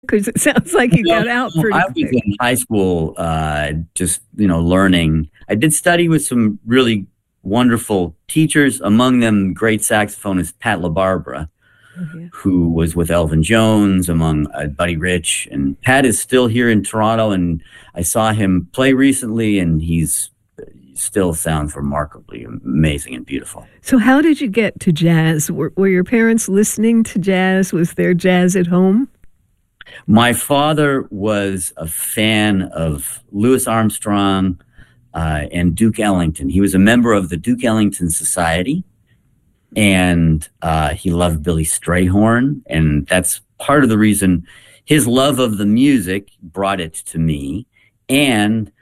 Because it sounds like you got out pretty I was quick. in high school, just learning. I did study with some really wonderful teachers, among them great saxophonist Pat LaBarbera, Oh, yeah. who was with Elvin Jones, among Buddy Rich. And Pat is still here in Toronto, and I saw him play recently, and he still sounds remarkably amazing and beautiful. So how did you get to jazz? Were your parents listening to jazz? Was there jazz at home? My father was a fan of Louis Armstrong and Duke Ellington. He was a member of the Duke Ellington Society, and he loved Billy Strayhorn, and that's part of the reason his love of the music brought it to me. And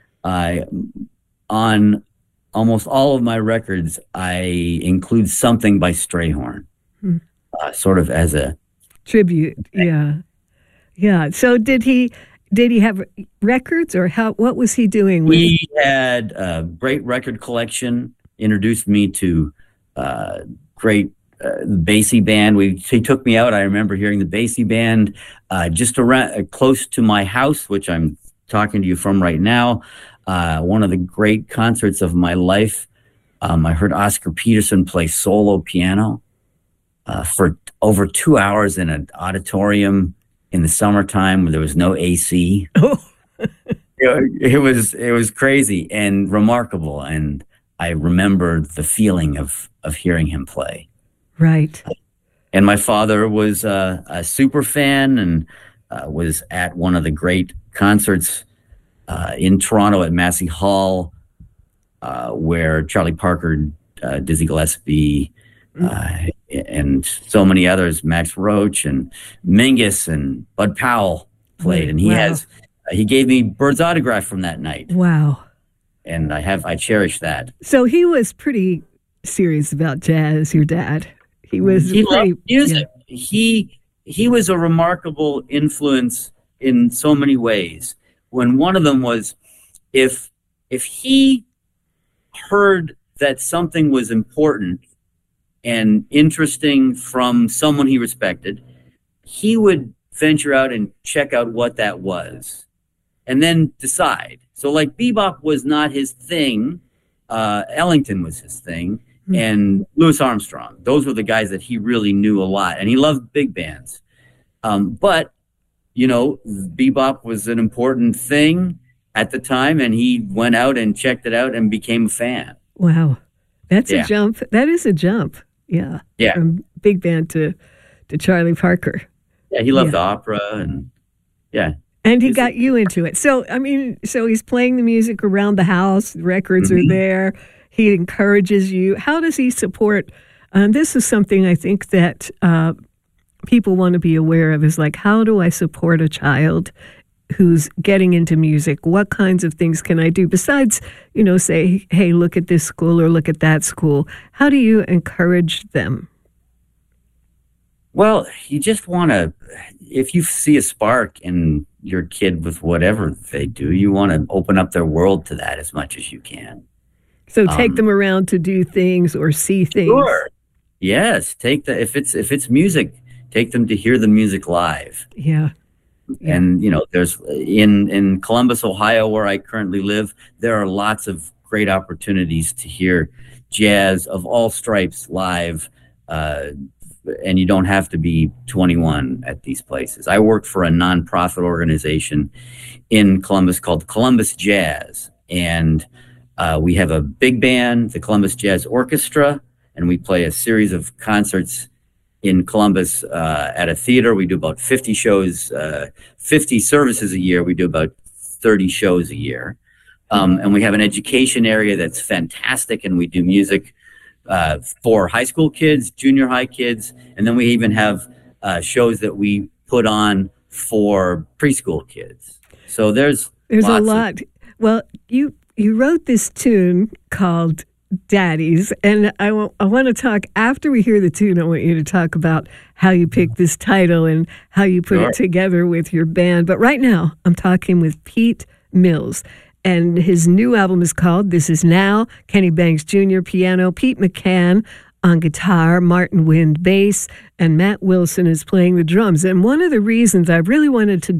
on almost all of my records, I include something by Strayhorn, sort of as a tribute. Yeah. Yeah. So did he have records, or what was he doing with? He had a great record collection, introduced me to great Basie band. He took me out. I remember hearing the Basie band just around close to my house, which I'm talking to you from right now. One of the great concerts of my life. I heard Oscar Peterson play solo piano for over 2 hours in an auditorium in the summertime where there was no AC. Oh. It was crazy and remarkable, and I remember the feeling of hearing him play. Right. And my father was a super fan and was at one of the great concerts in Toronto at Massey Hall, where Charlie Parker, Dizzy Gillespie, and so many others, Max Roach and Mingus and Bud Powell played. And he gave me Bird's autograph from that night. Wow. And I cherish that. So he was pretty serious about jazz, your dad. He loved music. Yeah. He was a remarkable influence in so many ways. When one of them was, if he heard that something was important and interesting from someone he respected, he would venture out and check out what that was and then decide. So like bebop was not his thing. Ellington was his thing. And Louis Armstrong. Those were the guys that he really knew a lot. And he loved big bands. But, bebop was an important thing at the time. And he went out and checked it out and became a fan. Wow. That's a jump. That is a jump. Yeah. Yeah. From big band to Charlie Parker. Yeah, he loved opera and And he got you into it. So he's playing the music around the house. The records are there. He encourages you. How does he support? This is something I think that people want to be aware of, is like, how do I support a child who's getting into music? What kinds of things can I do besides, say, hey, look at this school or look at that school? How do you encourage them? Well, you just want to, if you see a spark in your kid with whatever they do, you want to open up their world to that as much as you can. So take them around to do things or see things. Sure. Yes. If it's music, take them to hear the music live. Yeah. And, there's in Columbus, Ohio, where I currently live, there are lots of great opportunities to hear jazz of all stripes live. And you don't have to be 21 at these places. I work for a nonprofit organization in Columbus called Columbus Jazz. And we have a big band, the Columbus Jazz Orchestra, and we play a series of concerts in Columbus at a theater. We do about 50 shows, 50 services a year. We do about 30 shows a year. And we have an education area that's fantastic, and we do music for high school kids, junior high kids, and then we even have shows that we put on for preschool kids. So there's a lot. Well, you wrote this tune called Daddies, and I want to talk, after we hear the tune, I want you to talk about how you picked this title and how you put it together with your band. But right now, I'm talking with Pete Mills, and his new album is called This Is Now. Kenny Banks Jr. piano, Pete McCann on guitar, Martin Wind bass, and Matt Wilson is playing the drums. And one of the reasons I really wanted to